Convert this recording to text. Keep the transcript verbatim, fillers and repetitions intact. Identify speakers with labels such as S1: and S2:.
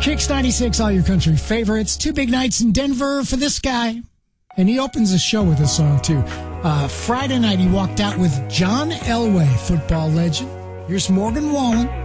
S1: Kicks ninety-six, all your country favorites. Two big nights in Denver for this guy. And he opens the show with a song, too. Uh, Friday night, he walked out with John Elway, football legend. Here's Morgan Wallen.